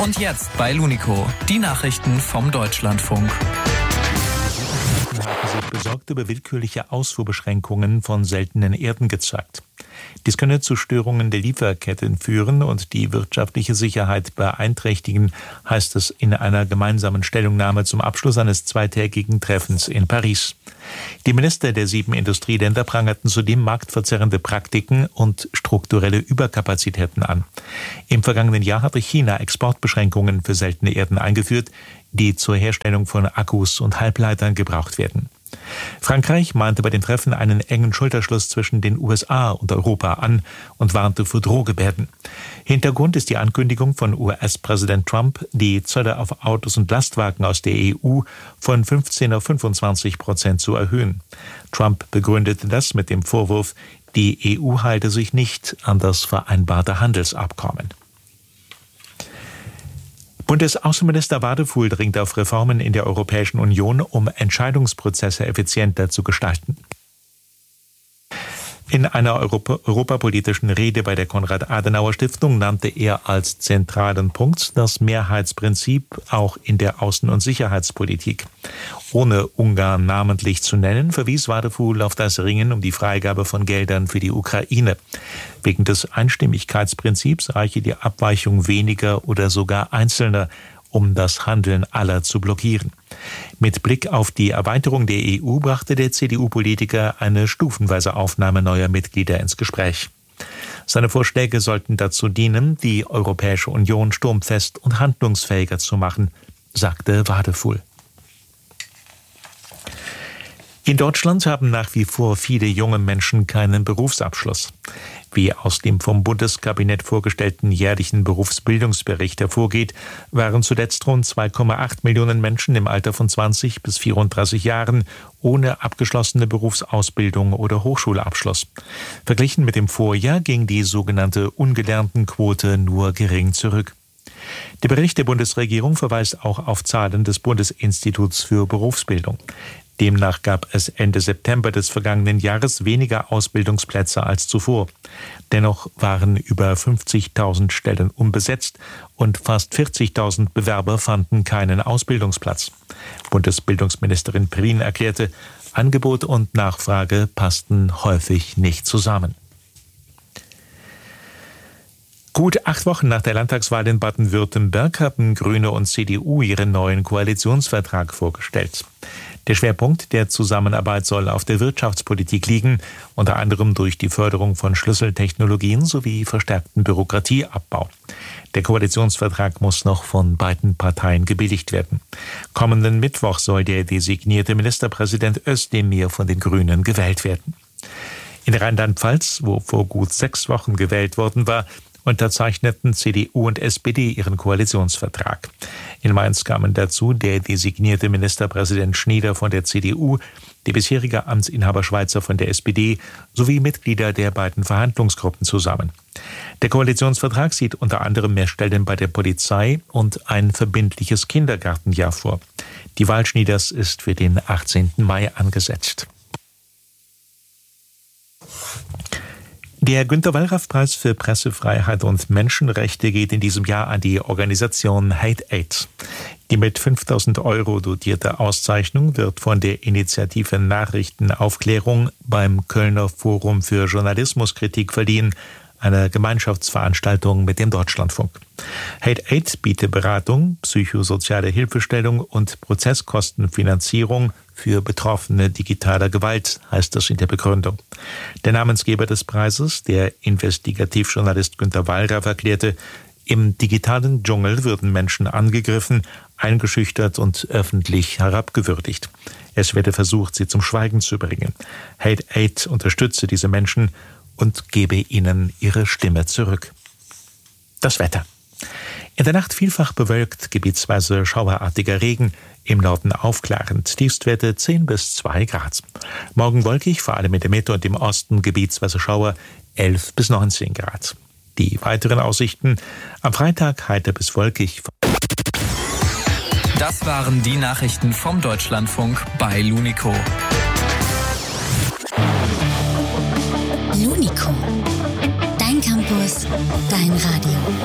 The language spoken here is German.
Und jetzt bei Lunico, die Nachrichten vom Deutschlandfunk. Haben sich besorgt über willkürliche Ausfuhrbeschränkungen von seltenen Erden gezeigt. Dies könne zu Störungen der Lieferketten führen und die wirtschaftliche Sicherheit beeinträchtigen, heißt es in einer gemeinsamen Stellungnahme zum Abschluss eines zweitägigen Treffens in Paris. Die Minister der 7 Industrieländer prangerten zudem marktverzerrende Praktiken und strukturelle Überkapazitäten an. Im vergangenen Jahr hatte China Exportbeschränkungen für seltene Erden eingeführt, die zur Herstellung von Akkus und Halbleitern gebraucht werden. Frankreich mahnte bei dem Treffen einen engen Schulterschluss zwischen den USA und Europa an und warnte vor Drohgebärden. Hintergrund ist die Ankündigung von US-Präsident Trump, die Zölle auf Autos und Lastwagen aus der EU von 15 auf 25% zu erhöhen. Trump begründete das mit dem Vorwurf, die EU halte sich nicht an das vereinbarte Handelsabkommen. Bundesaußenminister Wadefuhl dringt auf Reformen in der Europäischen Union, um Entscheidungsprozesse effizienter zu gestalten. In einer europapolitischen Rede bei der Konrad-Adenauer-Stiftung nannte er als zentralen Punkt das Mehrheitsprinzip auch in der Außen- und Sicherheitspolitik. Ohne Ungarn namentlich zu nennen, verwies Wadefuhl auf das Ringen um die Freigabe von Geldern für die Ukraine. Wegen des Einstimmigkeitsprinzips reiche die Abweichung weniger oder sogar Einzelner, um das Handeln aller zu blockieren. Mit Blick auf die Erweiterung der EU brachte der CDU-Politiker eine stufenweise Aufnahme neuer Mitglieder ins Gespräch. Seine Vorschläge sollten dazu dienen, die Europäische Union sturmfest und handlungsfähiger zu machen, sagte Wadefuhl. In Deutschland haben nach wie vor viele junge Menschen keinen Berufsabschluss. Wie aus dem vom Bundeskabinett vorgestellten jährlichen Berufsbildungsbericht hervorgeht, waren zuletzt rund 2,8 Millionen Menschen im Alter von 20 bis 34 Jahren ohne abgeschlossene Berufsausbildung oder Hochschulabschluss. Verglichen mit dem Vorjahr ging die sogenannte Ungelerntenquote nur gering zurück. Der Bericht der Bundesregierung verweist auch auf Zahlen des Bundesinstituts für Berufsbildung. Demnach gab es Ende September des vergangenen Jahres weniger Ausbildungsplätze als zuvor. Dennoch waren über 50.000 Stellen unbesetzt und fast 40.000 Bewerber fanden keinen Ausbildungsplatz. Bundesbildungsministerin Prien erklärte, Angebot und Nachfrage passten häufig nicht zusammen. Gut 8 Wochen nach der Landtagswahl in Baden-Württemberg haben Grüne und CDU ihren neuen Koalitionsvertrag vorgestellt. Der Schwerpunkt der Zusammenarbeit soll auf der Wirtschaftspolitik liegen, unter anderem durch die Förderung von Schlüsseltechnologien sowie verstärkten Bürokratieabbau. Der Koalitionsvertrag muss noch von beiden Parteien gebilligt werden. Kommenden Mittwoch soll der designierte Ministerpräsident Özdemir von den Grünen gewählt werden. In Rheinland-Pfalz, wo vor gut 6 Wochen gewählt worden war, unterzeichneten CDU und SPD ihren Koalitionsvertrag. In Mainz kamen dazu der designierte Ministerpräsident Schneider von der CDU, der bisherige Amtsinhaber Schweizer von der SPD sowie Mitglieder der beiden Verhandlungsgruppen zusammen. Der Koalitionsvertrag sieht unter anderem mehr Stellen bei der Polizei und ein verbindliches Kindergartenjahr vor. Die Wahl Schneiders ist für den 18. Mai angesetzt. Der Günter-Wallraff-Preis für Pressefreiheit und Menschenrechte geht in diesem Jahr an die Organisation Hate Aid. Die mit 5.000 € dotierte Auszeichnung wird von der Initiative Nachrichtenaufklärung beim Kölner Forum für Journalismuskritik verliehen, einer Gemeinschaftsveranstaltung mit dem Deutschlandfunk. Hate Aid bietet Beratung, psychosoziale Hilfestellung und Prozesskostenfinanzierung für Betroffene digitaler Gewalt, heißt es in der Begründung. Der Namensgeber des Preises, der Investigativjournalist Günter Wallraff, erklärte, im digitalen Dschungel würden Menschen angegriffen, eingeschüchtert und öffentlich herabgewürdigt. Es werde versucht, sie zum Schweigen zu bringen. Hate Aid unterstütze diese Menschen und gebe ihnen ihre Stimme zurück. Das Wetter. In der Nacht vielfach bewölkt, gebietsweise schauerartiger Regen, im Norden aufklarend, Tiefstwerte 10 bis 2 Grad. Morgen wolkig, vor allem in der Mitte und im Osten gebietsweise Schauer 11 bis 19 Grad. Die weiteren Aussichten: am Freitag heiter bis wolkig. Das waren die Nachrichten vom Deutschlandfunk bei Lunico. Lunico. Dein Campus, dein Radio.